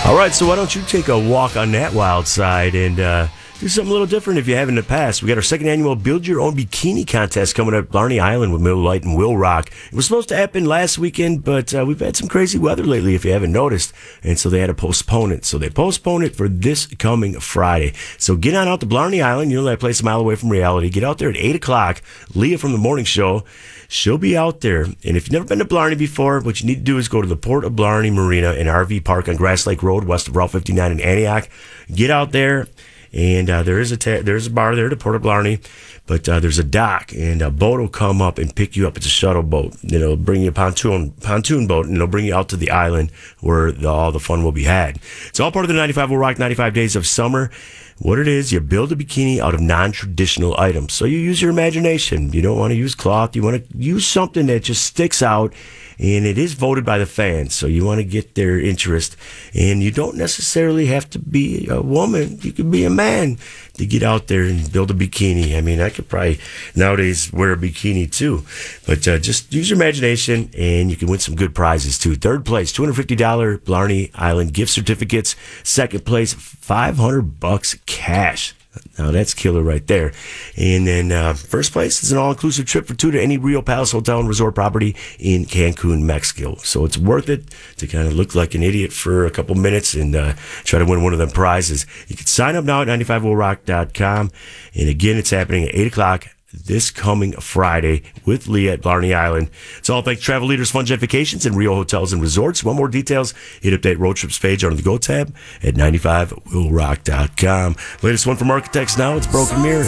All right, so why don't you take a walk on that wild side and do something a little different if you have in the past. We got our second annual Build Your Own Bikini contest coming up at Blarney Island with Miller Lite and Will Rock. It was supposed to happen last weekend, but we've had some crazy weather lately, if you haven't noticed, and so they had to postpone it. So they postponed it for this coming Friday. So get on out to Blarney Island. You know that place a mile away from reality. Get out there at 8 o'clock. Leah from the morning show, she'll be out there. And if you've never been to Blarney before, what you need to do is go to the Port of Blarney Marina and RV Park on Grass Lake Road, west of Route 59 in Antioch. Get out there. And there's a bar there to Port of Blarney, but there's a dock, and a boat will come up and pick you up. It's a shuttle boat. It'll bring you a pontoon boat, and it'll bring you out to the island where all the fun will be had. It's all part of the 95 Will Rock 95 Days of Summer. What it is, you build a bikini out of non-traditional items. So you use your imagination. You don't want to use cloth. You want to use something that just sticks out. And it is voted by the fans, so you want to get their interest. And you don't necessarily have to be a woman. You could be a man to get out there and build a bikini. I mean, I could probably nowadays wear a bikini too. But just use your imagination, and you can win some good prizes too. Third place, $250 Blarney Island gift certificates. Second place, $500 cash. Now, that's killer right there. And then first place is an all-inclusive trip for two to any Rio Palace Hotel and Resort property in Cancun, Mexico. So it's worth it to kind of look like an idiot for a couple minutes and try to win one of them prizes. You can sign up now at 95willrock.com. And again, it's happening at 8 o'clock this coming Friday with Leah at Blarney Island. It's all thanks to Travel Leaders Fun Jet Vacations and Rio Hotels and Resorts. Want more details? Hit up that road trips page under the Go tab at 95willrock.com. Latest one from Architects Now, it's Broken Mirror.